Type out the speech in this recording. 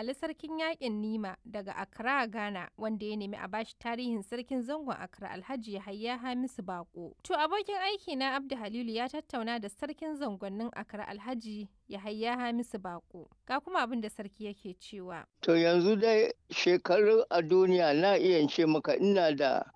Ali Sarkin Yaƙin Nima daga Accra, Ghana, wanda ya nemi a bashi tarihin Sarkin Zangon Accra Alhaji Yahaya Hamisu Baƙo. To abokin aiki na Abdu Halilu ya tattauna da Sarkin Zangonnin Accra Alhaji Yahaya Hamisu Baƙo. Ga kuma abin da sarki yake cewa. To yanzu dai shekaru a duniya na iya ce maka ina da